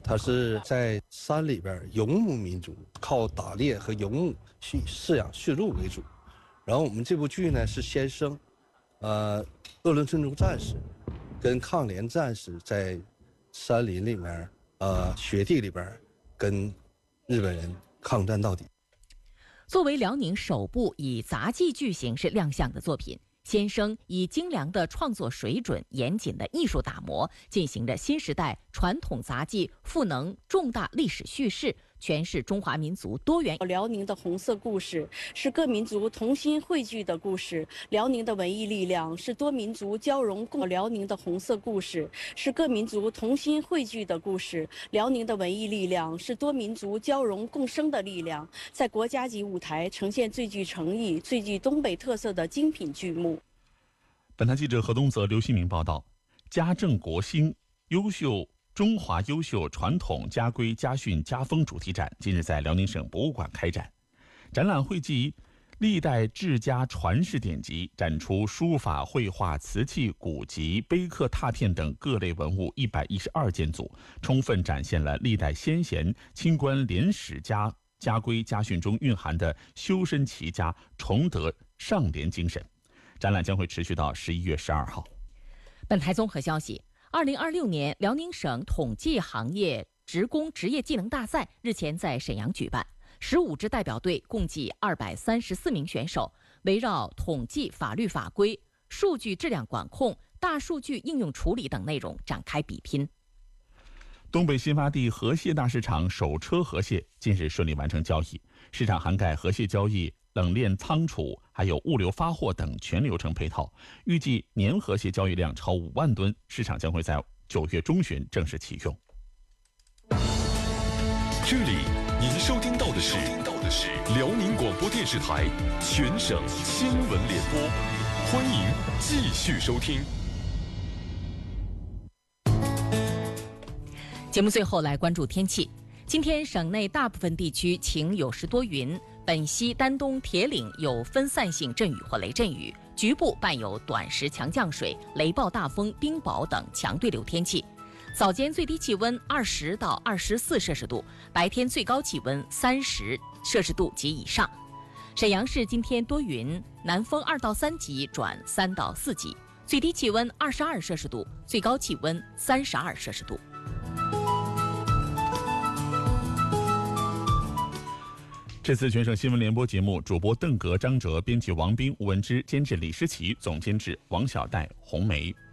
它是在山里边游牧民族，靠打猎和游牧饲养驯鹿为主。然后我们这部剧呢是先声，鄂伦春族战士跟抗联战士在山林里面，雪地里边跟日本人抗战到底。 作为辽宁首部以杂技剧形式亮相的作品，先生以精良的创作水准、严谨的艺术打磨，进行着新时代传统杂技赋能重大历史叙事，诠释中华民族多元。 辽宁的红色故事是各民族同心汇聚的故事，辽宁的文艺力量是多民族交融共。辽宁的红色故事是各民族同心汇聚的故事，辽宁的文艺力量是多民族交融共生的力量，在国家级舞台呈现最具诚意、最具东北特色的精品剧目。 本台记者何东泽、刘新明报道，家政国兴中华优秀传统家规家训家风主题展近日在辽宁省博物馆开展。展览汇集历代治家传世典籍，展出书法、绘画、瓷器、古籍、碑刻、拓片等各类文物112件组，充分展现了历代先贤清官廉史家规家训中蕴含的修身齐家、崇德尚廉精神。展览将会持续到11月12号。 本台综合消息，2026年辽宁省统计行业职工职业技能大赛日前在沈阳举办，15支代表队共计234名选手，围绕统计、法律法规、数据质量管控、大数据应用处理等内容展开比拼。 东北新发地河蟹大市场首车河蟹近日顺利完成交易，市场涵盖河蟹交易、冷链仓储，还有物流发货等全流程配套。预计年河蟹交易量超5万吨，市场将会在9月中旬正式启用。 这里您收听到的是辽宁广播电视台全省新闻联播，欢迎继续收听。 节目最后来关注天气。今天省内大部分地区晴有时多云，本溪、丹东、铁岭有分散性阵雨或雷阵雨，局部伴有短时强降水、雷暴大风、冰雹等强对流天气。早间最低气温20到24摄氏度，白天最高气温30摄氏度及以上。沈阳市今天多云，南风2到3级转3到4级，最低气温22摄氏度，最高气温32摄氏度。 这次全省新闻联播节目，主播邓格、张哲，编辑王斌、吴文之，监制李诗琪，总监制王小戴、红梅。